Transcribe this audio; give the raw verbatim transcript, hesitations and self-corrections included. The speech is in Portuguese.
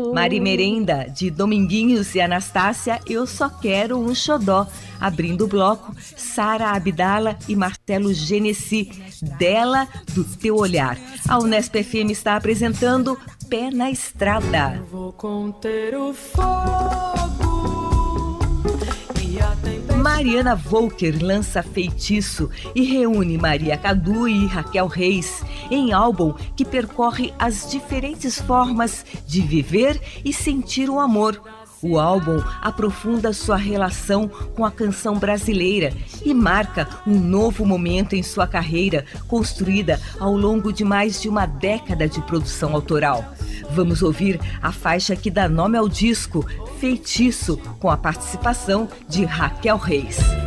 Mari Merenda, de Dominguinhos e Anastácia, Eu Só Quero um Xodó. Abrindo o bloco, Sara Abdala e Marcelo Genesi, Dela, do Teu Olhar. A Unesp F M está apresentando Pé na Estrada. Vou conter o fogo. Mariana Volker lança Feitiço e reúne Maria Cadu e Raquel Reis em álbum que percorre as diferentes formas de viver e sentir o amor. O álbum aprofunda sua relação com a canção brasileira e marca um novo momento em sua carreira, construída ao longo de mais de uma década de produção autoral. Vamos ouvir a faixa que dá nome ao disco, Feitiço, com a participação de Raquel Reis.